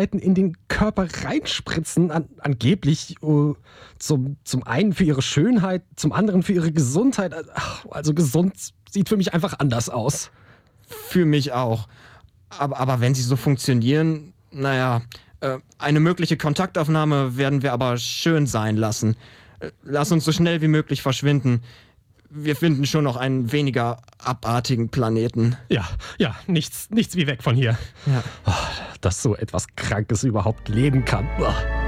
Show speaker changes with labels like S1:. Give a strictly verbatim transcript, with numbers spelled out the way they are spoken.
S1: Flüssigkeiten in den Körper reinspritzen, an, angeblich uh, zum, zum einen für ihre Schönheit, zum anderen für ihre Gesundheit. Ach, also gesund sieht für mich einfach anders aus.
S2: Für mich auch. Aber, aber wenn sie so funktionieren, naja, äh, eine mögliche Kontaktaufnahme werden wir aber schön sein lassen. Äh, lass uns so schnell wie möglich verschwinden. Wir finden schon noch einen weniger abartigen Planeten.
S1: Ja, ja, nichts, nichts wie weg von hier.
S2: Ja.
S1: Oh, dass so etwas Krankes überhaupt leben kann. Oh.